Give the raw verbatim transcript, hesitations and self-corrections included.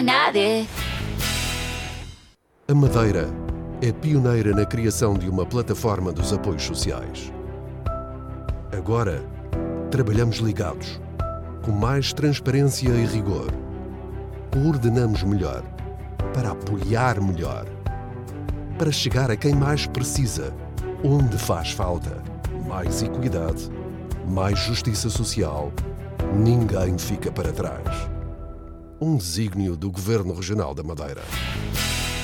Nada. A Madeira é pioneira na criação de uma plataforma dos apoios sociais. Agora, trabalhamos ligados, com mais transparência e rigor. Coordenamos melhor, para apoiar melhor, para chegar a quem mais precisa, onde faz falta. Mais equidade, mais justiça social. Ninguém fica para trás. Um desígnio do Governo Regional da Madeira.